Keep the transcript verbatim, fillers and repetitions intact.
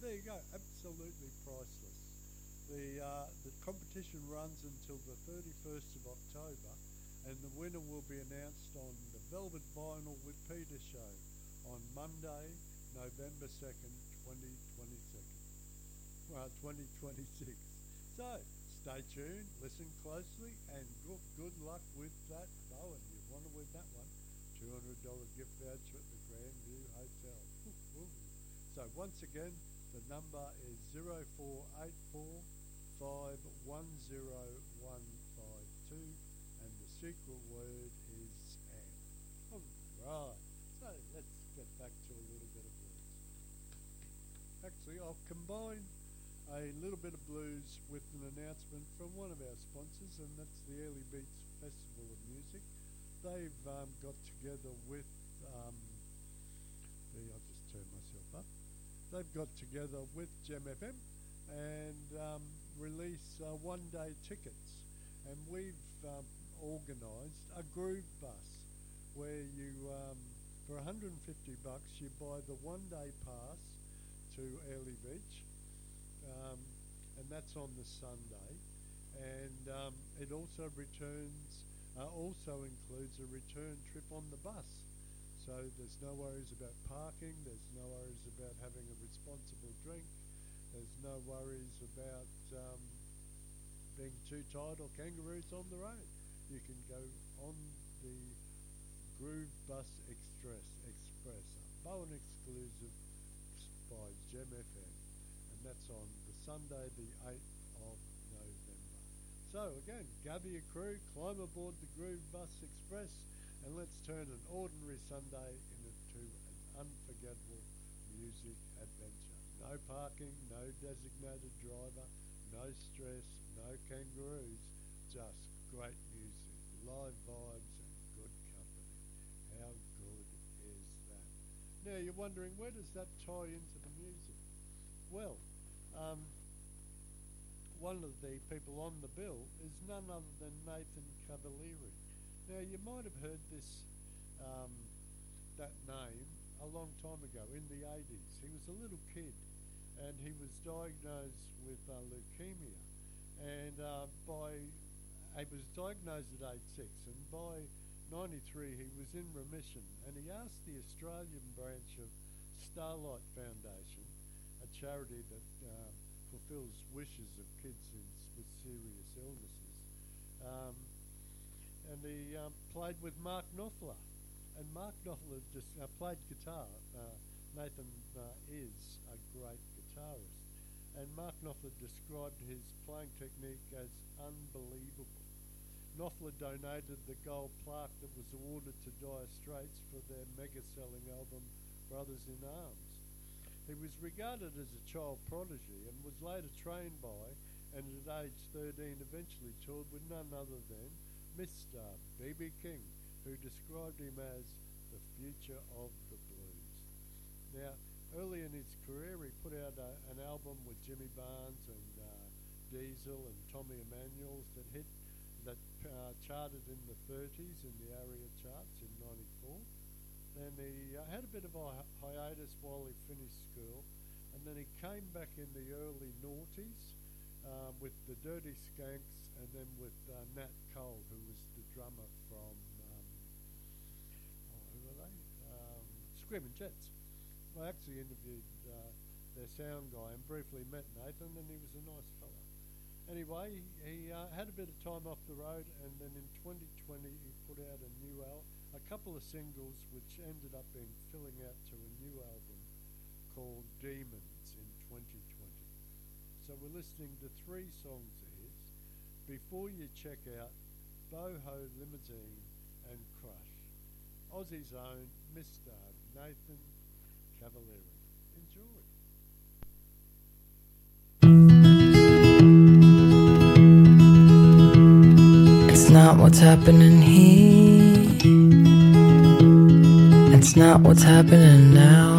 there you go, absolutely priceless. The uh, the competition runs until the thirty-first of October, and the winner will be announced on the Velvet Vinyl with Peter show on Monday, November second, twenty twenty-six. Well, twenty twenty-six. So, stay tuned, listen closely, and good, good luck with that Bowen. You want to win that one. two hundred dollars gift voucher at the Grandview Hotel. Ooh, ooh. So, once again, the number is zero four eight four, five one zero, one five two, and the secret word is Anne. Alright, so let's get back to a little bit of blues. Actually, I'll combine a little bit of blues with an announcement from one of our sponsors, and that's the Early Beats Festival of Music. They've um, got together with, um, the, I'll just turn myself up, they've got together with Gem F M and um, release uh, one-day tickets, and we've um, organised a groove bus where you, um, for one hundred fifty bucks, you buy the one-day pass to Early Beach. Um, and that's on the Sunday, and um, it also returns, uh, also includes a return trip on the bus. So there's no worries about parking, there's no worries about having a responsible drink, there's no worries about um, being too tired or kangaroos on the road. You can go on the Groove Bus Express, Express, a Bowen exclusive by Gem F M. That's on the Sunday, the eighth of November. So again, gather your crew, climb aboard the Groove Bus Express, and let's turn an ordinary Sunday into an unforgettable music adventure. No parking, no designated driver, no stress, no kangaroos, just great music, live vibes and good company. How good is that? Now you're wondering, where does that tie into the music? Well, um, one of the people on the bill is none other than Nathan Cavalieri. Now, you might have heard this, um, that name a long time ago, in the eighties. He was a little kid, and he was diagnosed with uh, leukemia. And uh, by, he was diagnosed at age six, and by ninety-three he was in remission. And he asked the Australian branch of Starlight Foundation, a charity that uh, fulfills wishes of kids in, with serious illnesses. Um, and he um, played with Mark Knopfler. And Mark Knopfler just uh, played guitar. Uh, Nathan uh, is a great guitarist. And Mark Knopfler described his playing technique as unbelievable. Knopfler donated the gold plaque that was awarded to Dire Straits for their mega-selling album Brothers in Arms. He was regarded as a child prodigy and was later trained by, and at age thirteen eventually toured with none other than Mister B B King, who described him as the future of the blues. Now, early in his career he put out a, an album with Jimmy Barnes and uh, Diesel and Tommy Emmanuel's that hit, that uh, charted in the thirties in the ARIA charts in ninety-four. And he uh, had a bit of a hi- hiatus while he finished school, and then he came back in the early noughties uh, with the Dirty Skanks, and then with uh, Nat Cole, who was the drummer from, um, oh, who were they? Um, Screaming Jets. I actually interviewed uh, their sound guy and briefly met Nathan, and he was a nice fella. Anyway, he uh, had a bit of time off the road, and then in twenty twenty he put out a new album, a couple of singles which ended up being filling out to a new album called Demons in twenty twenty. So we're listening to three songs of his. Before you check out Boho Limousine and Crush, Aussie's own Mister Nathan Cavalieri. Enjoy. It's not what's happening here, it's not what's happening now.